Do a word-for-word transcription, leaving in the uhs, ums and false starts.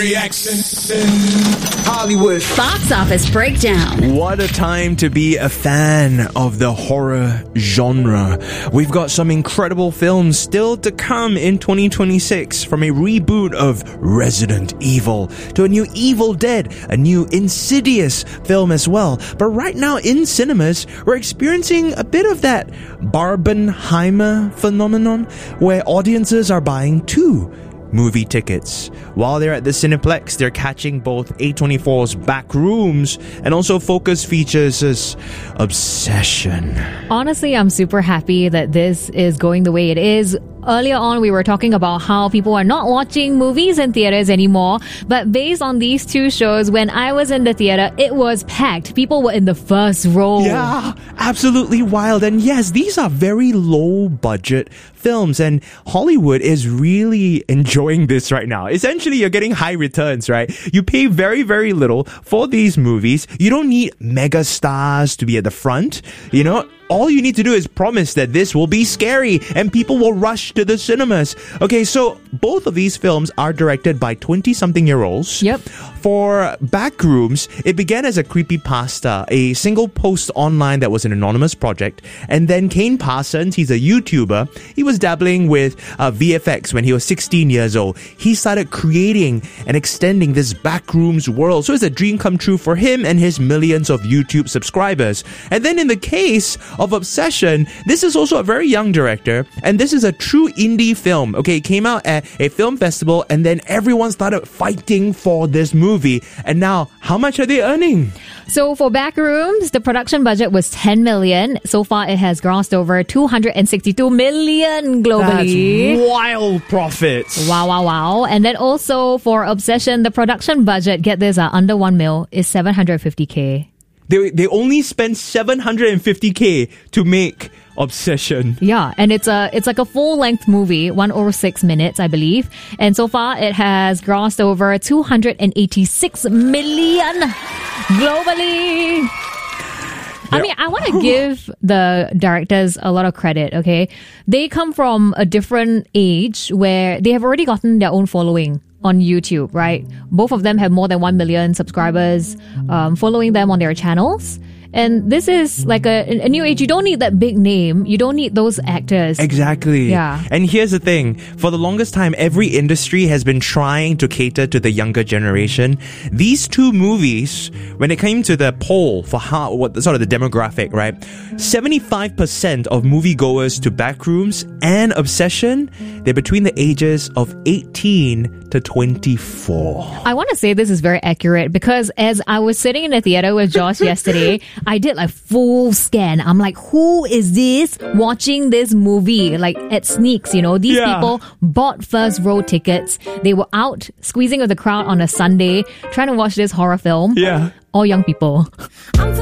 Reaction Hollywood Box Office Breakdown. What a time to be a fan of the horror genre. We've got some incredible films still to come in twenty twenty-six, from a reboot of Resident Evil to a new Evil Dead, a new Insidious film as well. But right now in cinemas, we're experiencing a bit of that Barbenheimer phenomenon, where audiences are buying two movie tickets. While they're at the Cineplex, they're catching both A twenty-four's Backrooms and also Focus Features' Obsession. Honestly, I'm super happy that this is going the way it is. Earlier on, we were talking about how people are not watching movies in theaters anymore. But based on these two shows, when I was in the theater, it was packed. People were in the first row. Yeah, absolutely wild. And yes, these are very low budget films, and Hollywood is really enjoying this right now. Essentially, you're getting high returns, right? You pay very, very little for these movies. You don't need mega stars to be at the front, you know? All you need to do is promise that this will be scary and people will rush to the cinemas. Okay, so both of these films are directed by twenty-something-year-olds. Yep. For Backrooms, it began as a creepypasta, a single post online that was an anonymous project. And then Kane Parsons, he's a YouTuber. He was dabbling with uh, V F X when he was sixteen years old. He started creating and extending this Backrooms world. So it's a dream come true for him and his millions of YouTube subscribers. And then in the case of Obsession, this is also a very young director, and this is a true indie film. Okay, it came out at a film festival, and then everyone started fighting for this movie. And now, how much are they earning? So for Backrooms, the production budget was ten million. So far, it has grossed over two hundred sixty-two million globally. That's wild profits. Wow, wow, wow. And then also for Obsession, the production budget, get this, uh, under one mil, is seven hundred fifty K. They they only spent seven hundred fifty K to make Obsession. Yeah, and it's a it's like a full-length movie, one oh six minutes, I believe. And so far, it has grossed over two hundred eighty-six million globally. I mean, I want to give the directors a lot of credit, okay? They come from a different age where they have already gotten their own following on YouTube, right? Both of them have more than one million subscribers um, following them on their channels. And this is like a, a new age. You don't need that big name. You don't need those actors. Exactly. Yeah. And here's the thing. For the longest time, every industry has been trying to cater to the younger generation. These two movies, when it came to the poll for how, what sort of the demographic, right? seventy-five percent of moviegoers to Backrooms and Obsession, they're between the ages of eighteen to twenty-four. I want to say this is very accurate because as I was sitting in the theater with Josh yesterday, I did like full scan. I'm like, who is this watching this movie? Like at sneaks, you know, these Yeah. people bought first row tickets. They were out squeezing with the crowd on a Sunday, trying to watch this horror film. Yeah. All young people.